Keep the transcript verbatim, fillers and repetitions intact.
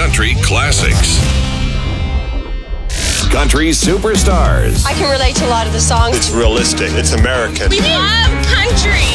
country classics. Country superstars. I can relate to a lot of the songs. It's realistic. It's American. We love country.